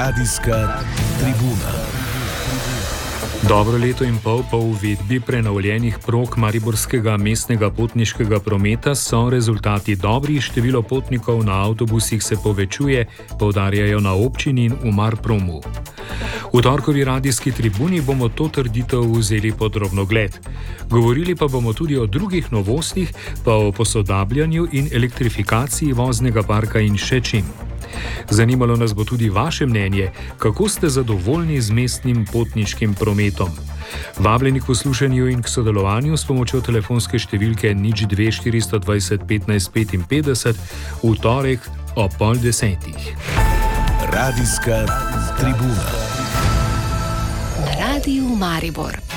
Radijska tribuna. Dobro leto in pol po uvedbi prenovljenih prog mariborskega mestnega potniškega prometa so rezultati dobri, število potnikov na avtobusih se povečuje, poudarjajo na občini in v Marpromu. V torkovi radijski tribuni bomo to trditev vzeli pod drobnogled. Govorili pa bomo tudi o drugih novostih, pa o posodabljanju in elektrifikaciji voznega parka in še čim. Zanimalo nas bo tudi vaše mnenje, kako ste zadovoljni z mestnim potniškim prometom. Vabljeni k poslušanju in k sodelovanju s pomočjo telefonske številke 02 420 15 55 v torek ob 9:30. Radijska tribuna. Na Radiu Maribor.